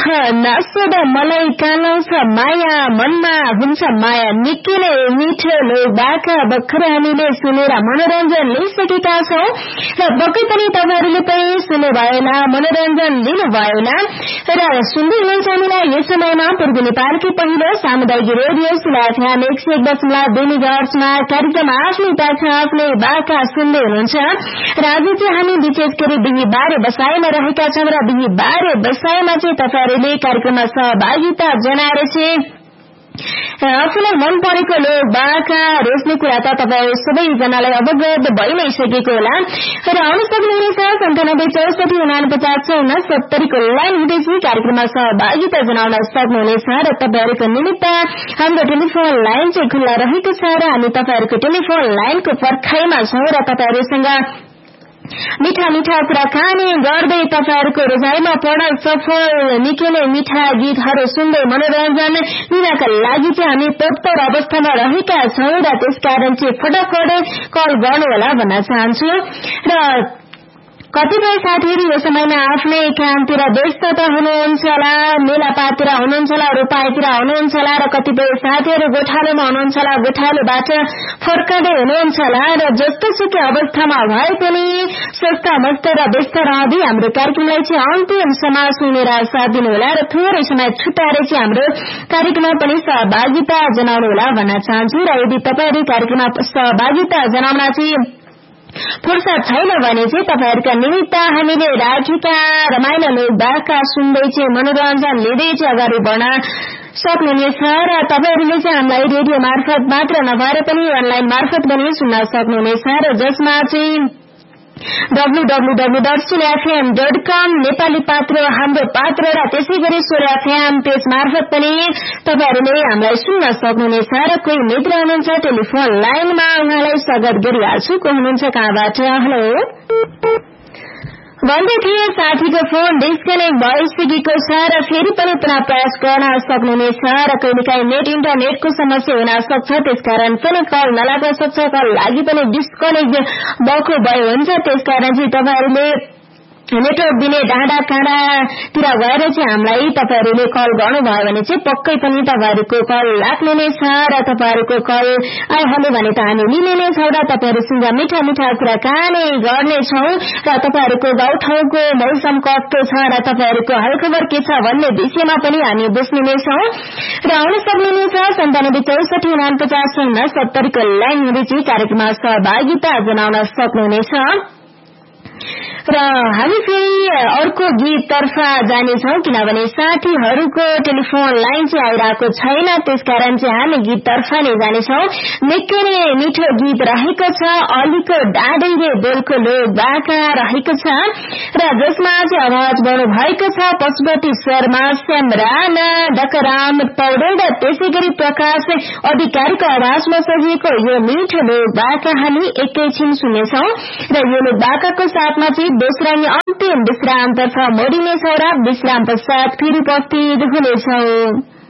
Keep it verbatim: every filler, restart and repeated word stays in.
नसोध मलाई कालाउँछ माया मनमा हुन्छ माया निकै नै मिठो लोकबाका भर्खर हामीले सुनेर मनोरञ्जन लिइसकेका छौं र पक्कै पनि तपाईहरुले पनि सुन्नुभयो होला मनोरञ्जन लिनुभयो होला र सुन्दै हुनुहुन्छ हामीलाई यस समयमा पूर्व नेपालकै पहिलो सामुदायिक रेडियो सुलाफ्याम एक सय एक दशमलव दुई मेगाहर्जमा कार्यक्रम आफ्नै पाछा आफ्नै बाका सुन्दै हुनुहुन्छ र आज चाहिँ हामी विशेष गरी बिहीबारे बसाइमा रहेका छौं र बिहीबारे बसाइमा चाहिँ तपाईहरुले कार्यक्रममा सहभागिता जनाएर चाहिँ आफूलाई मन परेको लोकबाका रोज्ने कुरा त तपाईहरु सबैजनालाई अवगत भइ नै सकेको होला र आउनु सक्नुहुनेछ सन्तानब्बे चौसठी उनापचास चौन्न सत्तरी को लाइन हुँदैछ कार्यक्रममा सहभागिता जनाउन सक्नुहुनेछ र तपाईहरुको निमित्त हाम्रो टेलिफोन लाइन चाहिँ खुल्ला रहेको छ र हामी तपाईहरुको टेलिफोन लाइनको पर्खाइमा छौं र तपाईहरुसँग मिठा मिठा कुराकानी गर्दै तपाईहरुको रोजाइमा पर्न सफल निकै नै मिठा गीतहरु सुन्दै मनोरञ्जन लिनका लागि चाहिँ हामी तत्पर अवस्थामा रहेका छौं र त्यसकारण चाहिँ फटाफट कल गर्नु होला भन्न चाहन्छु र कतिपय साथीहरु यो समयमा आफ्नै कामतिर व्यस्त त हुनुहुन्छ होला मेलापाततिर हुनुहुन्छ होला रोपाईतिर हुनुहुन्छ होला र कतिपय साथीहरु गोठालोमा हुनुहुन्छ होला गोठालोबाट फर्कँदै हुनुहुन्छ होला र जस्तो सुकै अवस्थामा भए पनि स्वस्थ मस्त र व्यस्त रहँदै हाम्रो कार्यक्रमलाई चाहिँ अन्तिमसम्म सुनेर साथ दिनु होला र थोरै समय छुट्याएर चाहिँ हाम्रो कार्यक्रममा पनि सहभागिता जनाउनु होला भन्न चाहन्छु र यदि तपाईहरु कार्यक्रममा सहभागिता जनाउन चाहिँ फुर्सद छैन भने चाहिँ तपाईहरुका निमित्त हामीले राखेका रमाइलो लोकबाका सुन्दै चाहिँ मनोरञ्जन लिँदै चाहिँ अगाडि बढ्न सक्नुहुनेछ र तपाईहरुले चाहिँ हामीलाई रेडियो मार्फत मात्र नभएर पनि अनलाइन मार्फत पनि सुन्न सक्नुहुनेछ र जसमा चाहिँ W W W dot सुलाफ्याम dot कम नेपाली पात्र हाम्रो पात्र र त्यसैगरी सुलाफ्याम पेज मार्फत पनि तपाईहरुले हामीलाई सुन्न सक्नुहुनेछ र कोही मित्र हुनुहुन्छ टेलिफोन लाइनमा उहाँलाई स्वागत गरिहाल्छु को हुनुहुन्छ कहाँबाट हेलो भन्दै थिए साथीको फोन डिस्कनेक्ट भइसकेको छ र फेरि पनि पुनः प्रयास गर्न सक्नुहुनेछ र कहिलेकाहीँ नेट इन्टरनेटको समस्या हुन सक्छ त्यसकारण पनि कल नलाग्न सक्छ कल लागि पनि डिस्कनेक्ट भएको भयो हुन्छ त्यसकारण चाहिँ तपाईहरुले नेटवर्क दिने डाँडा काँडातिर गएर चाहिँ हामीलाई तपाईहरुले कल गर्नुभयो भने चाहिँ पक्कै पनि तपाईहरुको कल लाग्ने नै छ र तपाईहरुको कल आइहाल्यो भने त हामी लिने नै छौं र तपाईहरुसँग मिठा मिठा कुराकानी गर्ने छौं र तपाईहरुको गाउँठाउँको मौसम कस्तो छ र तपाईहरुको हालखबर के छ भन्ने विषयमा पनि हामी बुझ्ने नै छौं र आउन सक्नुहुनेछ सन्तानब्बे चौसठी उनापचास चौन्न सत्तरी को लाइन हुँदै चाहिँ कार्यक्रममा सहभागिता जनाउन सक्नुहुनेछ र हामी फेरि अर्को गीत तर्फ जानेछौं किनभने साथीहरुको टेलिफोन लाइन चाहिँ आइरहेको छैन त्यसकारण चाहिँ हामी गीत तर्फ नै जानेछौं निकै नै मिठो गीत रहेको छ अलिको डाँडैले बोलको लोकबाका रहेको छ र जसमा चाहिँ आवाज बढ्नु भएको छ पशुपति शर्मा श्याम राणा डकराम पौडेल र त्यसैगरी प्रकाश अधिकारीको आवाजमा सजिएको यो मिठो लोकबाका हामी एकैछिन सुन्नेछौं र यो लोकबाकाको साथमा चाहिँ दोस्रो अनि अन्तिम विश्रामतर्फ मोडिनेछौं र विश्राम पश्चात फेरि उपस्थित हुनेछौं।